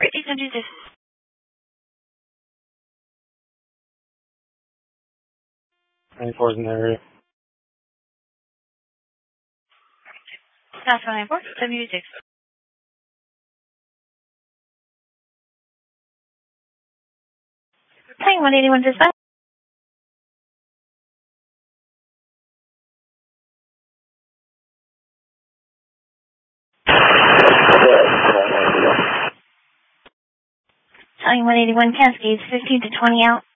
826. Is in the area. National 94, W6. Plane 181 dispatch. Plane 181 Cascades, 15 to 20 out.